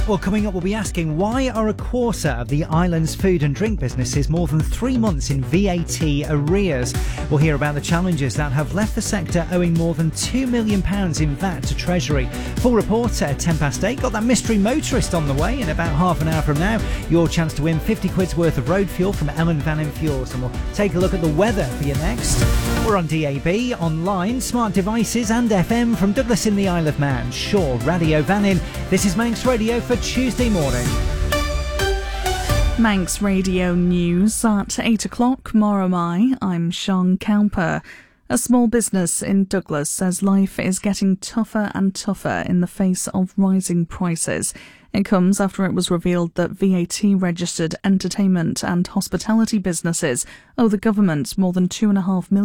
Well, coming up, we'll be asking, why are a quarter of the island's food and drink businesses more than 3 months in VAT arrears? We'll hear about the challenges that have left the sector owing more than £2 million in VAT to Treasury. Full report at 8:10. Got that mystery motorist on the way in about half an hour from now. Your chance to win 50 quid's worth of road fuel from Ellen Vannin Fuels. And we'll take a look at the weather for you next. We're on DAB, online, smart devices and FM from Douglas in the Isle of Man. Shaw, Radio Vannin. This is Manx Radio for Tuesday morning. Manx Radio News at 8 o'clock. Moromai. I'm Sean Cowper. A small business in Douglas says life is getting tougher and tougher in the face of rising prices. It comes after it was revealed that VAT-registered entertainment and hospitality businesses owe the government more than £2.5 million